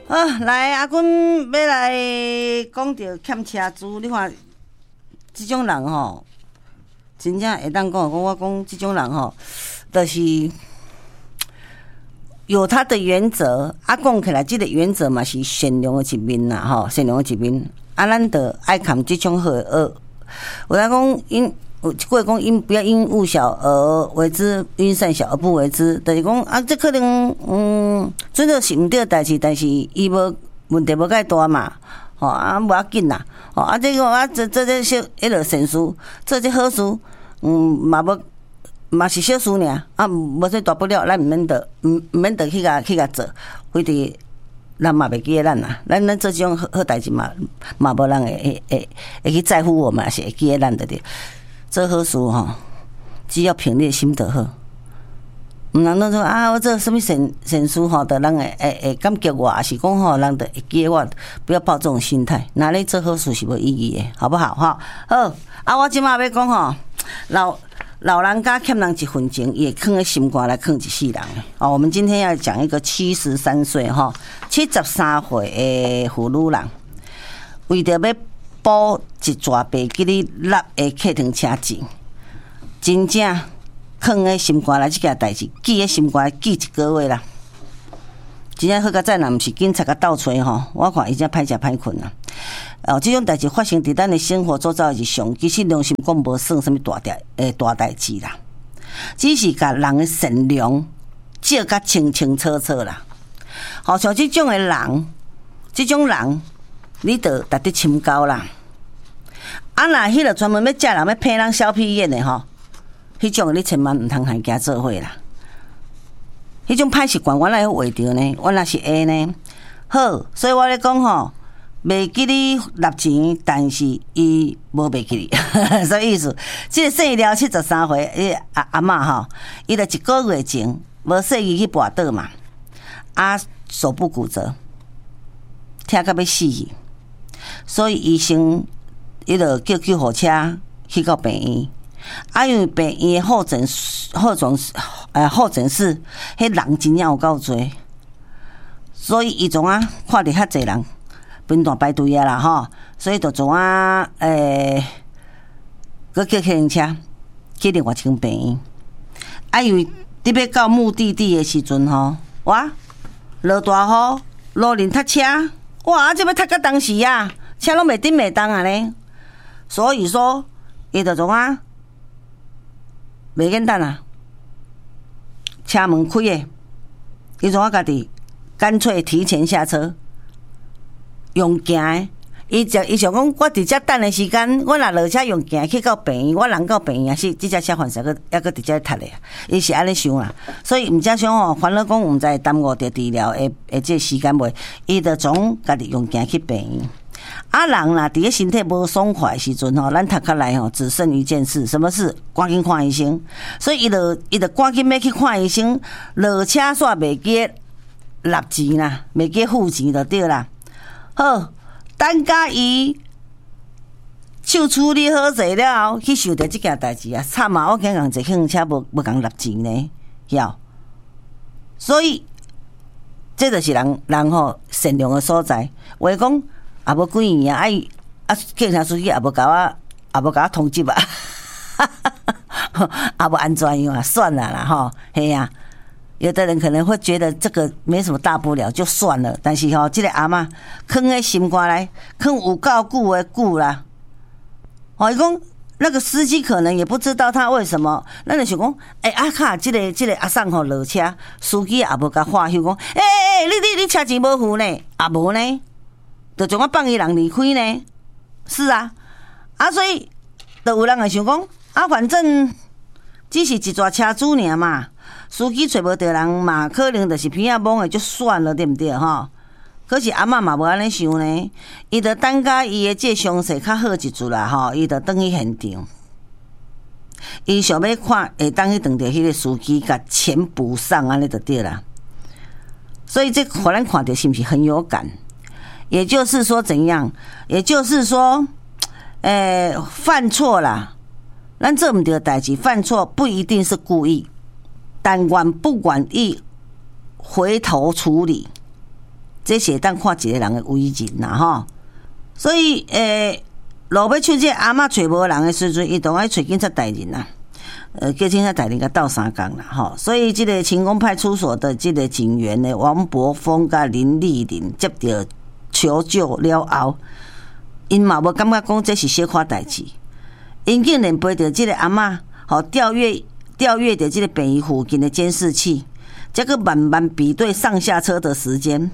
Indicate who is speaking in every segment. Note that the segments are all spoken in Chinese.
Speaker 1: 来，阿君要来讲到欠车资，你看，即种人吼，真正会当讲，我讲即种人吼，就是有他的原则。讲起来，即个原则嘛是善良的一面啦，吼，善良的一面。咱着爱看即种好恶。我来讲有一句讲，不要因恶小而为之，因善小而不为之。就是讲这可能做到是毋对代志，但是伊无问题无介大嘛，无要紧啦，这个这小迄落善事，做这好事，嘛是小事尔，无说大不了，咱毋免得去甲做，非得咱嘛袂记得咱啦，咱做这种好代志嘛无人会去在乎我们，也是会记得咱的对。做好事吼，只要凭你的心就好。毋通讲说我做什么善事吼，得人会感激我，还是讲吼，人就会记得我，不要抱这种心态。那你做好事是无意义的，好不好？好，我即马要讲吼，老人家欠人一份情，也藏在心肝来藏一世人。我们今天要讲一个73岁哈，73岁的妇女人，为着要补一撮白吉哩纳的客停车钱，真正藏在心肝来这件代志，记在心肝记一个月啦。真正好甲再若毋是警察甲斗找吼，我看伊真歹食歹困啊。这种代志发生伫咱的生活周遭日常，其实良心讲无算什么大代志啦，只是甲人的善良照甲清清楚楚啦。像这种的人，你得值得深交啦。若迄个专门要借人要骗人小屁眼的吼，迄种你千万毋通和伊做伙啦。迄种歹习惯，我哪会画着呢？我若是会呢？好，所以我咧讲吼，袂记你纳钱，但是伊无袂记你，所以意思，即个姓廖73岁阿嬷吼，伊就一个月前无说伊去跋倒嘛，手部骨折，疼到要死去，所以医生伊就叫救护车去到病院。因为病院的候诊室，迄人真正有够多，所以伊总看到遐济人分段排队啦吼，所以就总佮叫客运车去另外一间病院。因为你要到目的地的时阵吼，哇，落大雨，路人塞车，哇，这要塞到当时啊，车拢袂顶袂当啊呢。所以说，伊就总袂简单啊！车门开的，伊从家己干脆提前下车，用行的。伊想讲，我伫遮等的时间，我若落车用行去到病院，我人到病院是即只车犯事，还佫伫遮踢咧。伊是安尼想啦，所以毋则想吼，烦恼讲毋知耽误着治疗的这时间袂，伊就从家己用行去病院。人啦，伫个身体无爽快的时阵吼，咱读起来吼，只剩一件事，什么事？赶紧看医生。所以伊就赶紧要去看医生，落车煞袂记纳钱啦，袂记付钱就对啦。好，等甲伊手处理好势了后，去想到即件代志啊，惨啊！我竟然坐客运车无共纳钱呢，晓？所以这就是人吼善良的所在。话讲。也无几年啊！警察司机也无甲我通缉啊，也无安全样啊，算了啦吼，嘿啊！有的人可能会觉得这个没什么大不了，就算了。但是这个阿嬷藏在心肝来，藏有够久的久啦。伊讲那个司机可能也不知道他为什么，咱就想讲，卡这个阿桑吼落车，司机也无甲话休讲，你车钱无付呢？也无呢。就将我放伊人离开呢？是啊，所以就有人会想讲，反正只是一撮车主尔嘛，司机找无到人嘛，可能就是偏啊懵的就算了，对不对吼？可是阿嬷嘛无安尼想呢，伊就等甲伊的这伤势较好一chút啦吼，伊就转去现场，伊想要看会当去撞到迄个司机，甲钱补上安尼就对啦。所以这互咱看到是不是很有感？也就是说怎样？也就是说，犯错啦，咱做唔对代志，犯错不一定是故意，但愿不愿意回头处理， 这是会当看一个人的为人啦吼。所以落尾手这阿嬷找无人的时阵，伊当爱找警察代理啦。叫警察代理甲斗3工啦吼。所以这个成功派出所的这个警员呢，王伯峰甲林丽玲接到求救了后，因嘛无感觉讲这是小可代志，因竟然陪着这个阿嬷吼调阅着这个病院附近的监视器，再个慢慢比对上下车的时间，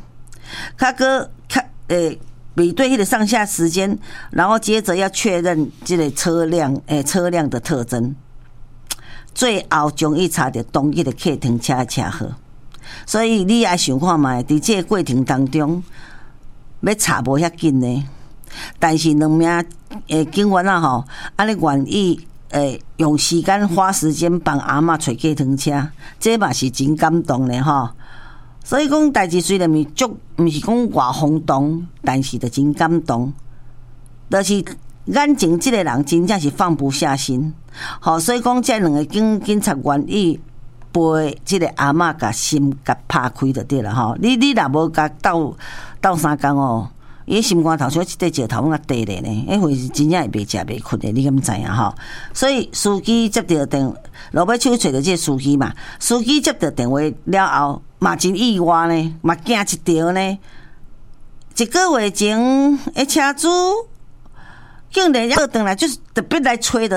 Speaker 1: 比对迄个上下时间，然后接着要确认这个车辆的特征，最后终于查到当日的客停车的车号。所以你也想看卖，伫这个过程当中，要查无遐紧呢。但是两名警员啊吼，安尼愿意用时间花时间帮阿嬷找计程车，这嘛是真感动的吼。所以讲代志虽然毋是讲偌轰动，但是就真感动。就是眼前这个人真正是放不下心，好，所以讲这两个警察愿意陪这个阿嬷甲心甲拍开就对了吼。你若无甲斗3工哦，伊心肝头像一块石头甲地咧呢，迄回是真正会袂食袂困的，你敢知影吼？所以司机接到落尾手找到这个司机嘛，司机接到电话了后，嘛真意外呢，嘛惊一条呢。1个月前的车主竟然要回来，就是特别来找的。